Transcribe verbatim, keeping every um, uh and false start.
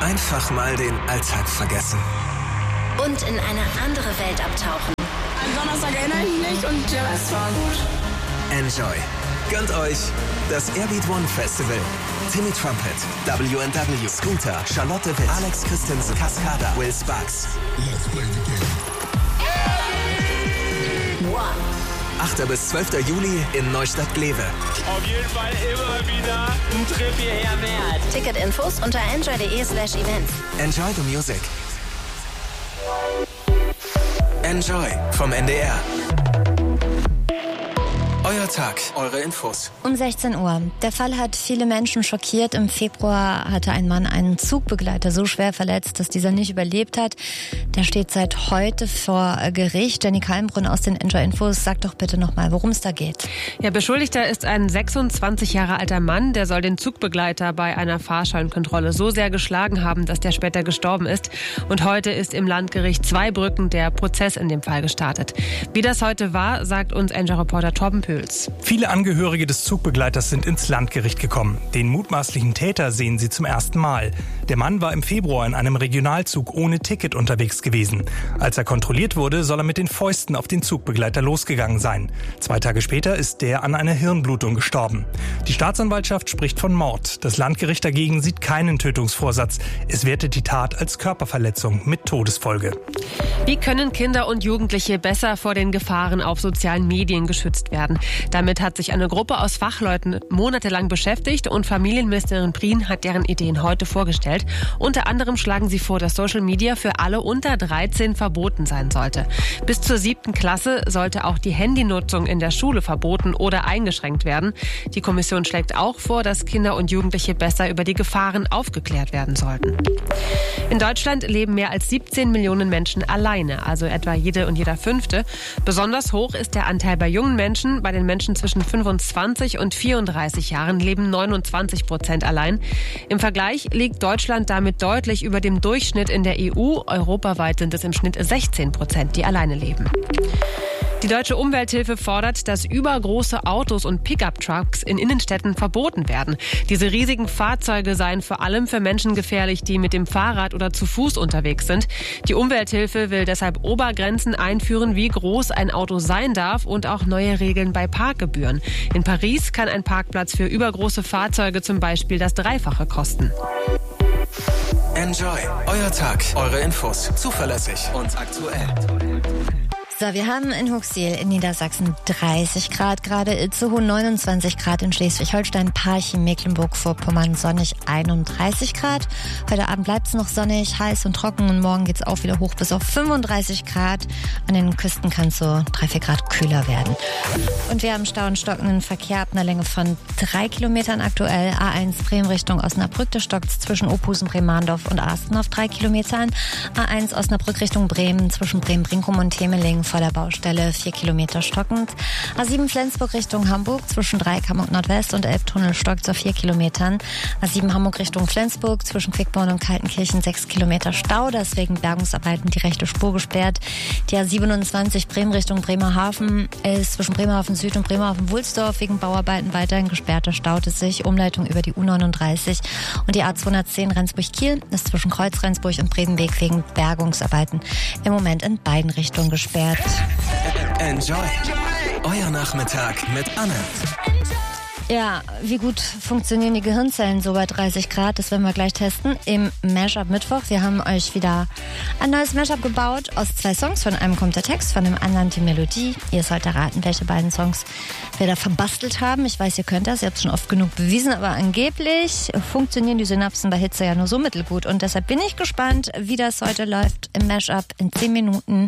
Einfach mal den Alltag vergessen. Und in eine andere Welt abtauchen. Am Donnerstag erinnere ich mich und der Rest war gut. Enjoy. Gönnt euch das Airbeat One Festival. Timmy Trumpet, W and W, Scooter, Charlotte Witt, Alex Christensen, Cascada, Will Sparks. Let's play the game. One. achter bis zwölfter Juli in Neustadt-Glewe. Auf jeden Fall immer wieder ein Trip hierher wert. Ticketinfos unter enjoy.de slash events. Enjoy the music. Enjoy vom N D R. Euer Tag, eure Infos. Um sechzehn Uhr. Der Fall hat viele Menschen schockiert. Im Februar hatte ein Mann einen Zugbegleiter so schwer verletzt, dass dieser nicht überlebt hat. Der steht seit heute vor Gericht. Jenny Kalmbrunn aus den Enjoy Infos, sag doch bitte nochmal, worum es da geht. Ja, Beschuldigter ist ein sechsundzwanzig Jahre alter Mann, der soll den Zugbegleiter bei einer Fahrscheinkontrolle so sehr geschlagen haben, dass der später gestorben ist. Und heute ist im Landgericht Zweibrücken der Prozess in dem Fall gestartet. Wie das heute war, sagt uns Enjoy-Reporter Torben Pöls. Viele Angehörige des Zugbegleiters sind ins Landgericht gekommen. Den mutmaßlichen Täter sehen sie zum ersten Mal. Der Mann war im Februar in einem Regionalzug ohne Ticket unterwegs gewesen. Als er kontrolliert wurde, soll er mit den Fäusten auf den Zugbegleiter losgegangen sein. Zwei Tage später ist der an einer Hirnblutung gestorben. Die Staatsanwaltschaft spricht von Mord. Das Landgericht dagegen sieht keinen Tötungsvorsatz. Es wertet die Tat als Körperverletzung mit Todesfolge. Wie können Kinder und Jugendliche besser vor den Gefahren auf sozialen Medien geschützt werden? Damit hat sich eine Gruppe aus Fachleuten monatelang beschäftigt und Familienministerin Prien hat deren Ideen heute vorgestellt. Unter anderem schlagen sie vor, dass Social Media für alle unter dreizehn verboten sein sollte. Bis zur siebten Klasse sollte auch die Handynutzung in der Schule verboten oder eingeschränkt werden. Die Kommission schlägt auch vor, dass Kinder und Jugendliche besser über die Gefahren aufgeklärt werden sollten. In Deutschland leben mehr als siebzehn Millionen Menschen alleine, also etwa jede und jeder Fünfte. Besonders hoch ist der Anteil bei jungen Menschen. Bei den Menschen zwischen fünfundzwanzig und vierunddreißig Jahren leben neunundzwanzig Prozent allein. Im Vergleich liegt Deutschland damit deutlich über dem Durchschnitt in der E U. Europaweit sind es im Schnitt sechzehn Prozent, die alleine leben. Die Deutsche Umwelthilfe fordert, dass übergroße Autos und Pickup-Trucks in Innenstädten verboten werden. Diese riesigen Fahrzeuge seien vor allem für Menschen gefährlich, die mit dem Fahrrad oder zu Fuß unterwegs sind. Die Umwelthilfe will deshalb Obergrenzen einführen, wie groß ein Auto sein darf und auch neue Regeln bei Parkgebühren. In Paris kann ein Parkplatz für übergroße Fahrzeuge zum Beispiel das Dreifache kosten. Enjoy, euer Tag, eure Infos, zuverlässig und aktuell. So, wir haben in Huxil in Niedersachsen dreißig Grad gerade, Itzehoe neunundzwanzig Grad, in Schleswig-Holstein, Parchim, Mecklenburg-Vorpommern sonnig einunddreißig Grad. Heute Abend bleibt es noch sonnig, heiß und trocken und morgen geht's auch wieder hoch bis auf fünfunddreißig Grad. An den Küsten kann es so drei, vier Grad kühler werden. Und wir haben Stau und stockenden Verkehr ab einer Länge von drei Kilometern aktuell. A eins Bremen Richtung Osnabrück, da stockt zwischen Ophusen, Bremandorf und Arsten auf drei Kilometern. A eins Osnabrück Richtung Bremen zwischen Bremen-Brinkum und Temeling vor der Baustelle vier Kilometer stockend. A sieben Flensburg Richtung Hamburg zwischen Dreieckhamburg Nordwest und Elbtunnel stockt auf vier Kilometern. A sieben Hamburg Richtung Flensburg zwischen Quickborn und Kaltenkirchen sechs Kilometer Stau, deswegen Bergungsarbeiten die rechte Spur gesperrt. Die A siebenundzwanzig Bremen Richtung Bremerhaven ist zwischen Bremerhaven Süd und Bremerhaven-Wulsdorf wegen Bauarbeiten weiterhin gesperrt. Da staut es sich. Umleitung über die U neununddreißig und die A zweihundertzehn Rendsburg-Kiel ist zwischen Kreuz Rendsburg und Bredenweg wegen Bergungsarbeiten im Moment in beiden Richtungen gesperrt. Enjoy, euer Nachmittag mit Anne. Ja, wie gut funktionieren die Gehirnzellen so bei dreißig Grad? Das werden wir gleich testen im Mashup Mittwoch. Wir haben euch wieder ein neues Mashup gebaut aus zwei Songs. Von einem kommt der Text, von dem anderen die Melodie. Ihr sollt erraten, welche beiden Songs wir da verbastelt haben. Ich weiß, ihr könnt das, ihr habt es schon oft genug bewiesen, aber angeblich funktionieren die Synapsen bei Hitze ja nur so mittelgut. Und deshalb bin ich gespannt, wie das heute läuft im Mashup in zehn Minuten.